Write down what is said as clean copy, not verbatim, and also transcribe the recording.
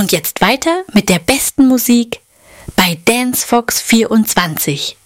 Und jetzt weiter mit der besten Musik bei Dance Fox 24.